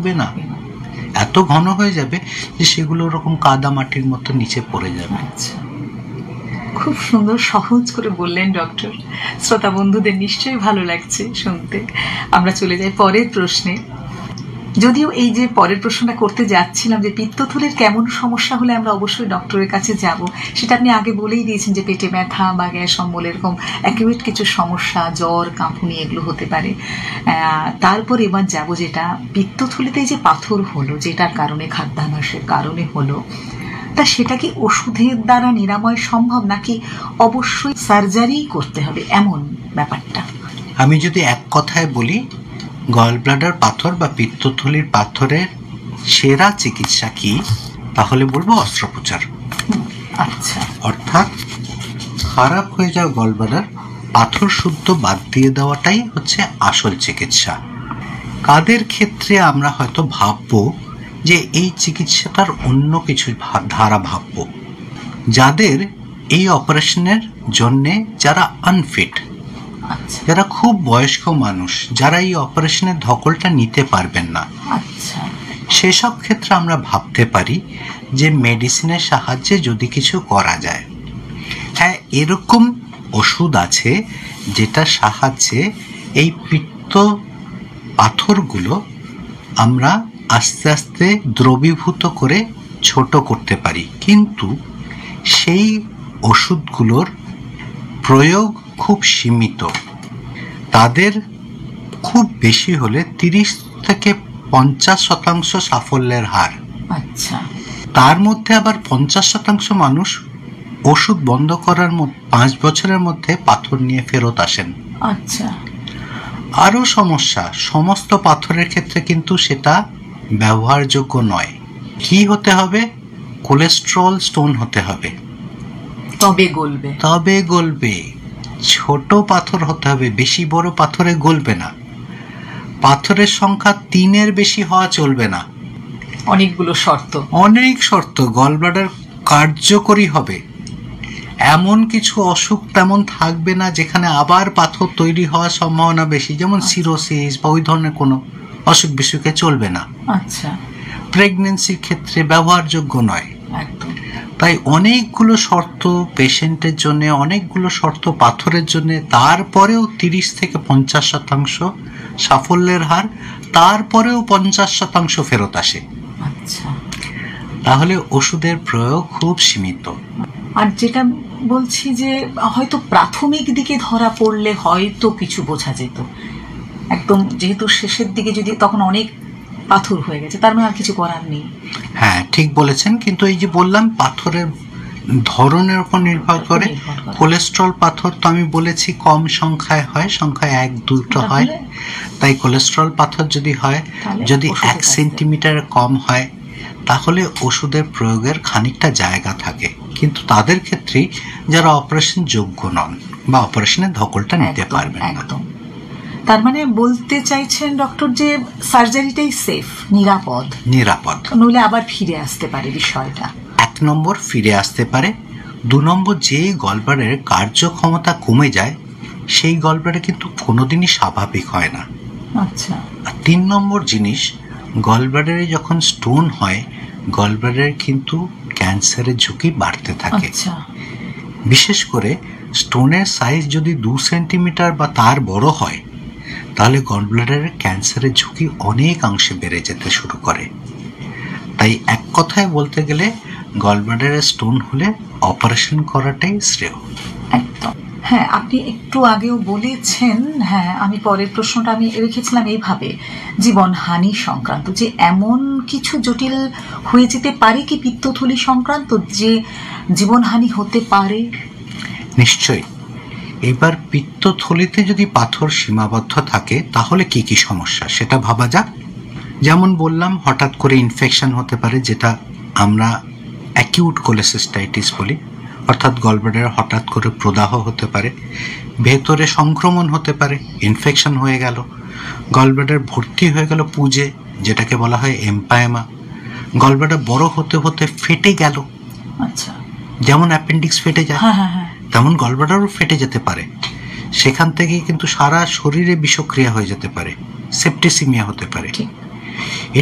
থাকবে না, এত ঘন হয়ে যাবে যে সেগুলো ওরকম কাদা মাটির মতো নিচে পড়ে যাবে। আচ্ছা, খুব সুন্দর সহজ করে বললেন ডক্টর। শ্রোতা বন্ধুদের নিশ্চয়ই ভালো লাগছে শুনতে। আমরা চলে যাই পরের প্রশ্নে। যদিও এই যে পরের প্রশ্নটা করতে যাচ্ছিলাম যে পিত্তথলির কেমন সমস্যা হলে আমরা অবশ্যই ডক্টরের কাছে যাব, সেটা আপনি আগে বলেই দিয়েছেন যে পেটে ব্যথা বা গ্যাস অম্বল এরকম অ্যাকিউট কিছু সমস্যা, জ্বর, কাঁপুনি এগুলো হতে পারে। তারপর এবার যাব যেটা পিত্তথলিতে যে পাথর হলো, যেটার কারণে খাদ্যাভ্যাসের কারণে হলো, তা সেটা কি ওষুধের দ্বারা নিরাময় সম্ভব নাকি অবশ্যই সার্জারি করতে হবে এমন ব্যাপারটা? আমি যদি এক কথায় বলি, গল ব্লাডার পাথর বা পিত্তথলির পাথরের সেরা চিকিৎসা কি, তাহলে বলবো অস্ত্রোপচার। আচ্ছা, অর্থাৎ খারাপ হয়ে যাওয়া গল ব্লাডার পাথর শুদ্ধ বাদ দিয়ে দেওয়াটাই হচ্ছে আসল চিকিৎসা। কাদের ক্ষেত্রে আমরা হয়তো ভাববো যে এই চিকিৎসাটার অন্য কিছু ধারা ভাববো, যাদের এই অপারেশনের জন্যে যারা আনফিট, যারা খুব বয়স্ক মানুষ, যারা এই অপারেশনের ধকলটা নিতে পারবেন না, সেসব ক্ষেত্রে আমরা ভাবতে পারি যে মেডিসিনের সাহায্যে যদি কিছু করা যায়। হ্যাঁ, এরকম ওষুধ আছে যেটার সাহায্যে এই পিত্ত পাথরগুলো আমরা আস্তে আস্তে দ্রবীভূত করে ছোট করতে পারি, কিন্তু সেই ওষুধগুলোর প্রয়োগ খুব সীমিত। তাদের খুব বেশি হলে 30 থেকে 50% সাফল্যের হার। আচ্ছা, তার মধ্যে আবার 50% মানুষ ওষুধ বন্ধ করার 5 বছরের মধ্যে পাথর নিয়ে ফেরত আসেন। আচ্ছা, আরও সমস্যা, সমস্ত পাথরের ক্ষেত্রে কিন্তু সেটা ব্যবহারযোগ্য নয়। কি হতে হবে? কোলেস্ট্রল স্টোন হতে হবে, তবে গলবে। ছোট পাথর হতে হবে, বেশি বড় পাথরে গলবে না। পাথরের সংখ্যা 3-এর বেশি হওয়া চলবে না। অনেক শর্ত। গল ব্লাডার কার্যকরী হবে, এমন কিছু অসুখ তেমন থাকবে না যেখানে আবার পাথর তৈরি হওয়ার সম্ভাবনা বেশি, যেমন সিরোসিস বা ওই ধরনের কোনো অসুখ বিসুখে চলবে না। আচ্ছা, প্রেগনেন্সির ক্ষেত্রে ব্যবহারযোগ্য নয়। তাই অনেকগুলো শর্ত পেশেন্টের জন্য, অনেকগুলো শর্ত পাথরের জন্য, তারপরেও 30 থেকে 50% সাফল্যের হার, তারপরেও 50% ফেরত আসে। আচ্ছা, তাহলে ওষুধের প্রয়োগ খুব সীমিত। আর যেটা বলছি যে হয়তো প্রাথমিক দিকে ধরা পড়লে হয়তো কিছু বোঝা যেত, একদম যেহেতু শেষের দিকে যদি তখন অনেক পাথর হয়ে গেছে, তার মানে আর কিছু করার নেই। হ্যাঁ, ঠিক বলেছেন, কিন্তু এই যে বললাম পাথরের ধরনের উপর নির্ভর করে। কোলেস্ট্রল পাথর তো আমি বলেছি কম সংখ্যায় হয়, সংখ্যায় 1-2টো হয়। তাই কোলেস্ট্রল পাথর যদি হয়, যদি 1 সেন্টিমিটার কম হয়, তাহলে ওষুধের প্রয়োগের খানিকটা জায়গা থাকে, কিন্তু তাদের ক্ষেত্রেই যারা অপারেশন যোগ্য নন বা অপারেশনের ধকলটা নিতে পারবেন না। তার মানে বলতে চাইছেন ডক্টর যে সার্জারিটাই সেফ, নিরাপদ, নইলে আবার ফিরে আসতে পারে বিষয়টা। 1 নম্বর ফিরে আসতে পারে। 2 নম্বর, যে গলব্লাডারের কার্যক্ষমতা কমে যায় সেই গলব্লাডার কিন্তু কোনোদিনই স্বাভাবিক হয় না। আচ্ছা। আর 3 নম্বর জিনিস, গলব্লাডারে যখন স্টোন হয়, গলব্লাডারে কিন্তু ক্যান্সারের ঝুঁকি বাড়তে থাকে। আচ্ছা। বিশেষ করে স্টোনের সাইজ যদি 2 সেন্টিমিটার বা তার বড় হয়, তাহলে গলব্লাডারের ক্যান্সারের ঝুঁকি অনেকাংশে বেড়ে যেতে শুরু করে। তাই এক কথায় বলতে গেলে গলব্লাডারে স্টোন হলে অপারেশন করাটাই শ্রেয়। একদম। হ্যাঁ, আপনি একটু আগেও বলেছেন। হ্যাঁ, আমি পরের প্রশ্নটা আমি রেখেছিলাম এইভাবে, জীবনহানি সংক্রান্ত, যে এমন কিছু জটিল হয়ে যেতে পারে কি পিত্তথলি সংক্রান্ত যে জীবনহানি হতে পারে? নিশ্চয়ই। এবার পিত্তথলিতে যদি পাথর সীমাবদ্ধ থাকে তাহলে কি কি সমস্যা সেটা ভাবা যাক। যেমন বললাম, হঠাৎ করে ইনফেকশন হতে পারে, যেটা আমরা অ্যাকিউট কোলেসিস্টাইটিস বলি, অর্থাৎ গলব্লাডারে হঠাৎ করে প্রদাহ হতে পারে, ভেতরে সংক্রমণ হতে পারে, ইনফেকশন হয়ে গেল, গলব্লাডার ভর্তি হয়ে গেল পুঁজে, যেটাকে বলা হয় এম্পায়েমা, গলব্লাডার বড় হতে হতে ফেটে গেল। আচ্ছা। যেমন অ্যাপেন্ডিক্স ফেটে যায়, তেমন গলব্লাডারও ফেটে যেতে পারে। সেখান থেকে কিন্তু সারা শরীরে বিষক্রিয়া হয়ে যেতে পারে, সেপ্টিসিমিয়া হতে পারে।